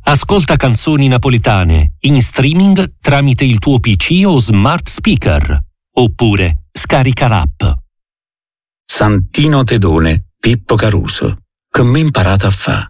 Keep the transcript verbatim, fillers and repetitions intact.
Ascolta canzoni napoletane in streaming tramite il tuo P C o smart speaker. Oppure scarica l'app. Santino Tedone, Pippo Caruso. Come imparate a fa?